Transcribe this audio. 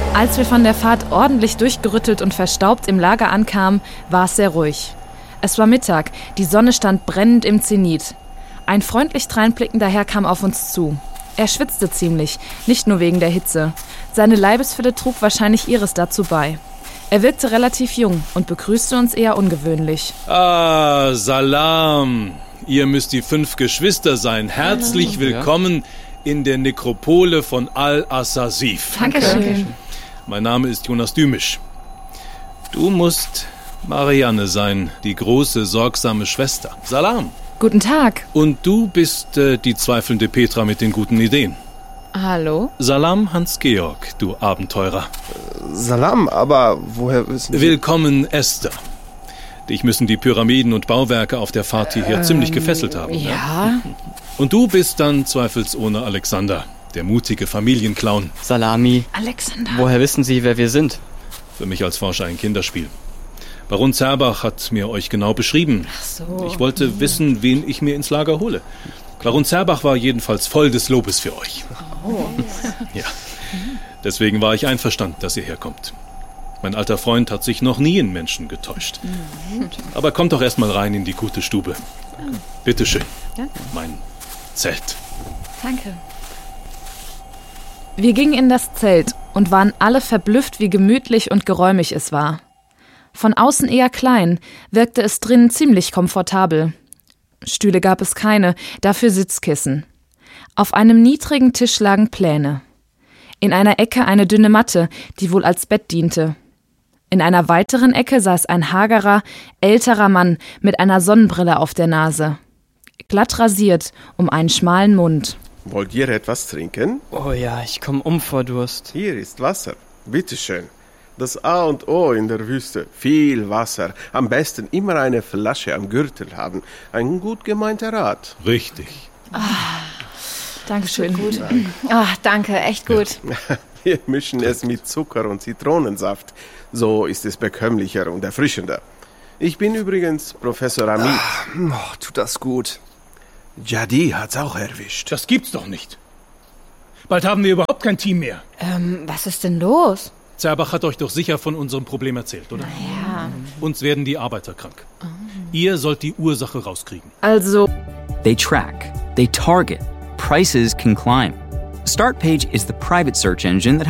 Als wir von der Fahrt ordentlich durchgerüttelt und verstaubt im Lager ankamen, war es sehr ruhig. Es war Mittag, die Sonne stand brennend im Zenit. Ein freundlich dreinblickender Herr kam auf uns zu. Er schwitzte ziemlich, nicht nur wegen der Hitze. Seine Leibesfülle trug wahrscheinlich ihres dazu bei. Er wirkte relativ jung und begrüßte uns eher ungewöhnlich. Ah, Salam. Ihr müsst die 5 Geschwister sein. Herzlich willkommen in der Nekropole von Al-Assasif. Dankeschön. Mein Name ist Jonas Dümisch. Du musst Marianne sein, die große, sorgsame Schwester. Salam. Guten Tag. Und du bist die zweifelnde Petra mit den guten Ideen. Hallo? Salam, Hans-Georg, du Abenteurer. Salam, aber woher wissen Sie... Willkommen, Esther. Dich müssen die Pyramiden und Bauwerke auf der Fahrt hierher ziemlich gefesselt haben. Ja. Und du bist dann zweifelsohne Alexander, der mutige Familienclown. Salami. Alexander. Woher wissen Sie, wer wir sind? Für mich als Forscher ein Kinderspiel. Baron Zerbach hat mir euch genau beschrieben. Ach so. Ich wollte wissen, wen ich mir ins Lager hole. Baron Zerbach war jedenfalls voll des Lobes für euch. Oh. Ja. Deswegen war ich einverstanden, dass ihr herkommt. Mein alter Freund hat sich noch nie in Menschen getäuscht. Aber kommt doch erst mal rein in die gute Stube. Bitteschön. Mein Zelt. Danke. Wir gingen in das Zelt und waren alle verblüfft, wie gemütlich und geräumig es war. Von außen eher klein, wirkte es drinnen ziemlich komfortabel. Stühle gab es keine, dafür Sitzkissen. Auf einem niedrigen Tisch lagen Pläne. In einer Ecke eine dünne Matte, die wohl als Bett diente. In einer weiteren Ecke saß ein hagerer, älterer Mann mit einer Sonnenbrille auf der Nase. Glatt rasiert, um einen schmalen Mund. Wollt ihr etwas trinken? Oh ja, ich komme vor Durst. Hier ist Wasser. Bitteschön. Das A und O in der Wüste. Viel Wasser. Am besten immer eine Flasche am Gürtel haben. Ein gut gemeinter Rat. Richtig. Dankeschön. Gut. Danke, echt gut. Wir mischen es mit Zucker und Zitronensaft. So ist es bekömmlicher und erfrischender. Ich bin übrigens Professor Amit. Tut das gut. Jadi hat's auch erwischt. Das gibt's doch nicht. Bald haben wir überhaupt kein Team mehr. Was ist denn los? Zerbach hat euch doch sicher von unserem Problem erzählt, oder? Ja. Uns werden die Arbeiter krank. Ihr sollt die Ursache rauskriegen. Also, They track, they target, prices can climb. Startpage is the private search engine that